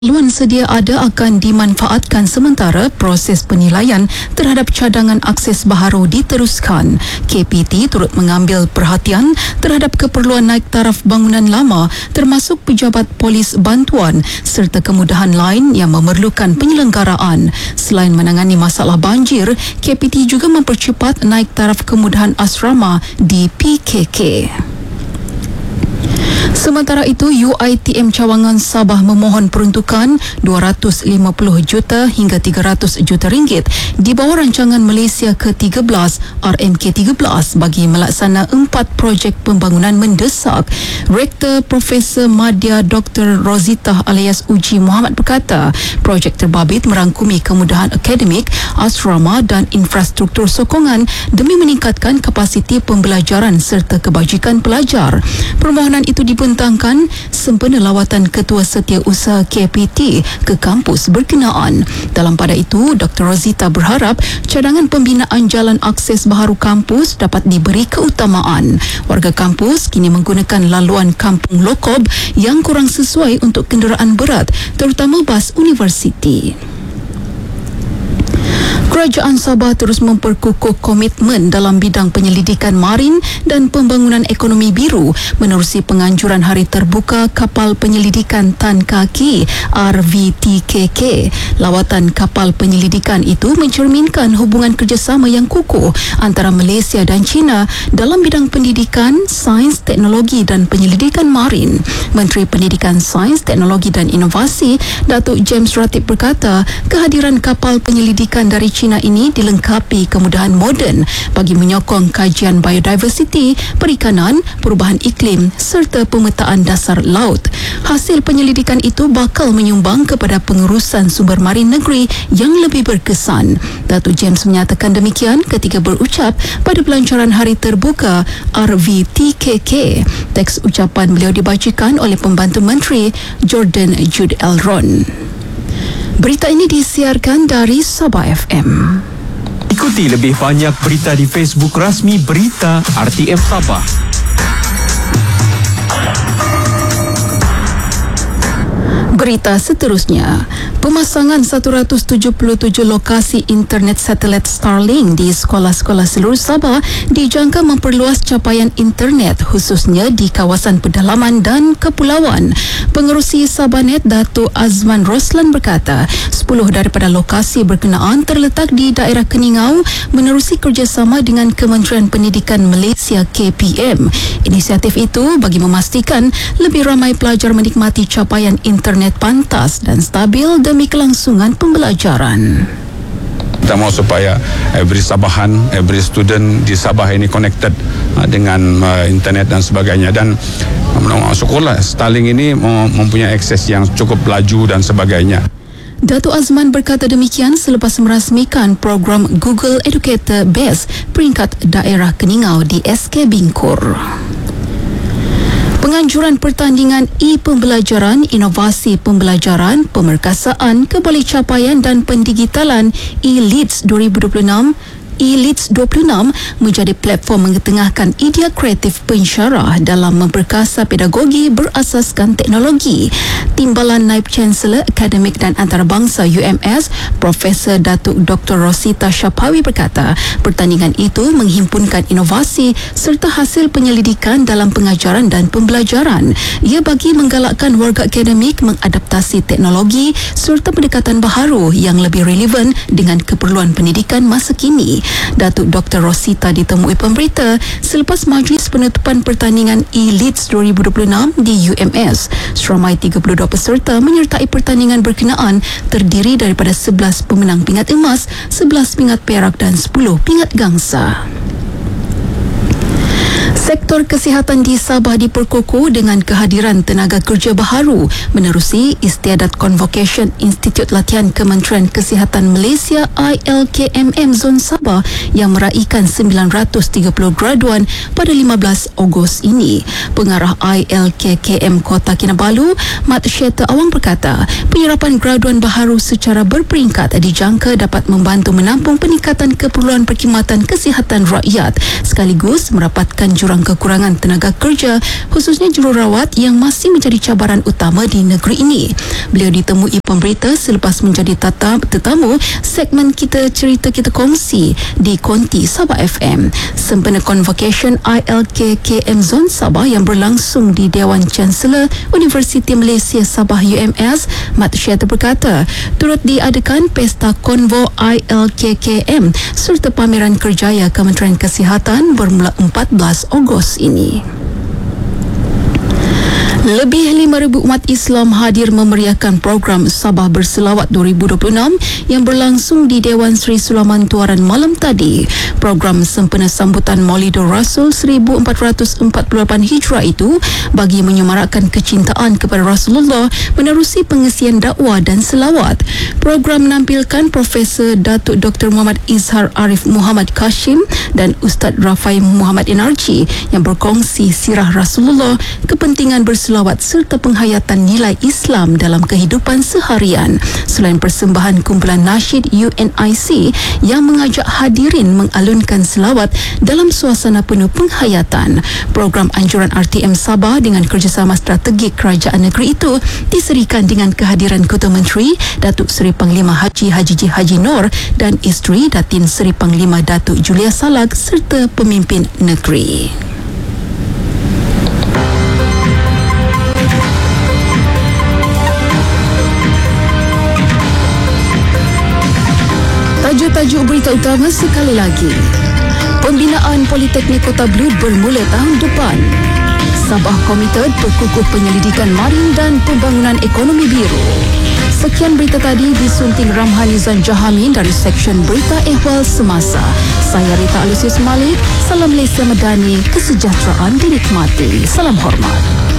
Laluan sedia ada akan dimanfaatkan sementara proses penilaian terhadap cadangan akses baharu diteruskan. KPT turut mengambil perhatian terhadap keperluan naik taraf bangunan lama termasuk pejabat polis bantuan serta kemudahan lain yang memerlukan penyelenggaraan. Selain menangani masalah banjir, KPT juga mempercepat naik taraf kemudahan asrama di PKK. Sementara itu, UiTM Cawangan Sabah memohon peruntukan 250 juta hingga 300 juta ringgit di bawah rancangan Malaysia ke-13 RMK13 bagi melaksana 4 projek pembangunan mendesak. Rektor Profesor Madya Dr. Rozita alias Uji Muhammad berkata, projek terbabit merangkumi kemudahan akademik, asrama dan infrastruktur sokongan demi meningkatkan kapasiti pembelajaran serta kebajikan pelajar. Permohonan itu dibentangkan sempena lawatan Ketua Setiausaha KPT ke kampus berkenaan. Dalam pada itu, Dr. Rozita berharap cadangan pembinaan jalan akses baharu kampus dapat diberi keutamaan. Warga kampus kini menggunakan laluan Kampung Lokob yang kurang sesuai untuk kenderaan berat, terutama bas universiti. Kerajaan Sabah terus memperkukuh komitmen dalam bidang penyelidikan marin dan pembangunan ekonomi biru menerusi penganjuran Hari Terbuka Kapal Penyelidikan Tan Kaki RVTKK. Lawatan kapal penyelidikan itu mencerminkan hubungan kerjasama yang kukuh antara Malaysia dan China dalam bidang pendidikan, sains, teknologi dan penyelidikan marin. Menteri Pendidikan, Sains, Teknologi dan Inovasi Datuk James Ratib berkata, kehadiran kapal penyelidikan dari China ini dilengkapi kemudahan moden bagi menyokong kajian biodiversiti, perikanan, perubahan iklim serta pemetaan dasar laut. Hasil penyelidikan itu bakal menyumbang kepada pengurusan sumber marin negeri yang lebih berkesan. Datuk James menyatakan demikian ketika berucap pada pelancaran Hari Terbuka RVTKK. Teks ucapan beliau dibacakan oleh Pembantu Menteri Jordan Jude Elron. Berita ini disiarkan dari Sabah FM. Ikuti lebih banyak berita di Facebook rasmi Berita RTM Sabah. Berita seterusnya, pemasangan 177 lokasi internet satelit Starlink di sekolah-sekolah seluruh Sabah dijangka memperluas capaian internet khususnya di kawasan pedalaman dan kepulauan. Pengerusi Sabahnet Datuk Azman Roslan berkata, 10 daripada lokasi berkenaan terletak di daerah Keningau menerusi kerjasama dengan Kementerian Pendidikan Malaysia KPM. Inisiatif itu bagi memastikan lebih ramai pelajar menikmati capaian internet pantas dan stabil demi kelangsungan pembelajaran. Kita mahu supaya every Sabahan, every student di Sabah ini connected dengan internet dan sebagainya, dan syukurlah Starlink ini mempunyai akses yang cukup laju dan sebagainya. Datuk Azman berkata demikian selepas merasmikan program Google Educator Best peringkat daerah Keningau di SK Bingkur. Penganjuran pertandingan e-pembelajaran, inovasi pembelajaran, pemerkasaan, kebalicapaian dan pendigitalan e-Leads 2026 e-Leads 26 menjadi platform mengetengahkan idea kreatif pensyarah dalam memperkasa pedagogi berasaskan teknologi. Timbalan Naib Chancellor Akademik dan Antarabangsa UMS, Profesor Datuk Dr. Rosita Syapawi berkata, pertandingan itu menghimpunkan inovasi serta hasil penyelidikan dalam pengajaran dan pembelajaran. Ia bagi menggalakkan warga akademik mengadaptasi teknologi serta pendekatan baharu yang lebih relevan dengan keperluan pendidikan masa kini. Datuk Dr. Rosita ditemui pemberita selepas majlis penutupan pertandingan e-Leads 2026 di UMS. Seramai 32 peserta menyertai pertandingan berkenaan terdiri daripada 11 pemenang pingat emas, 11 pingat perak dan 10 pingat gangsa. Sektor kesihatan di Sabah diperkukuh dengan kehadiran tenaga kerja baharu menerusi Istiadat Convocation Institut Latihan Kementerian Kesihatan Malaysia ILKMM Zon Sabah yang meraihkan 930 graduan pada 15 Ogos ini. Pengarah ILKKM Kota Kinabalu, Mat Syeta Awang berkata, penyerapan graduan baharu secara berperingkat dijangka dapat membantu menampung peningkatan keperluan perkhidmatan kesihatan rakyat sekaligus merapatkan jurang jurang kekurangan tenaga kerja, khususnya jururawat yang masih menjadi cabaran utama di negeri ini. Beliau ditemui pemberita selepas menjadi tetamu segmen Cerita Kita Kongsi di Konti Sabah FM. Sempena Convocation ILKKM Zon Sabah yang berlangsung di Dewan Chancellor Universiti Malaysia Sabah UMS, Mat Syed berkata, turut diadakan Pesta Konvo ILKKM serta pameran kerjaya Kementerian Kesihatan bermula 14 Ogos ini. Lebih 5,000 umat Islam hadir memeriahkan program Sabah Berselawat 2026 yang berlangsung di Dewan Seri Sulaiman Tuaran malam tadi. Program sempena sambutan Maulidur Rasul 1448 Hijrah itu bagi menyemarakkan kecintaan kepada Rasulullah menerusi pengisian dakwah dan selawat. Program menampilkan Profesor Datuk Dr. Muhammad Izhar Arif Muhammad Kashim dan Ustaz Rafai Muhammad Enarji yang berkongsi sirah Rasulullah, kepentingan berselawat serta penghayatan nilai Islam dalam kehidupan seharian. Selain persembahan kumpulan nasyid UNIC yang mengajak hadirin mengalunkan selawat dalam suasana penuh penghayatan. Program anjuran RTM Sabah dengan kerjasama strategik kerajaan negeri itu diserikan dengan kehadiran Ketua Menteri Datuk Seri Panglima Haji Haji Nur dan isteri Datin Seri Panglima Datuk Julia Salag serta pemimpin negeri. Tajuk berita utama sekali lagi. Pembinaan Politeknik Kota Belud bermula tahun depan. Sabah komited berkukuh penyelidikan marin dan pembangunan ekonomi biru. Sekian berita tadi disunting Ramhanizan Jahamin dari Seksyen Berita Ehwal Semasa. Saya Rita Alusius Malik. Salam Malaysia Madani, kesejahteraan dinikmati. Salam hormat.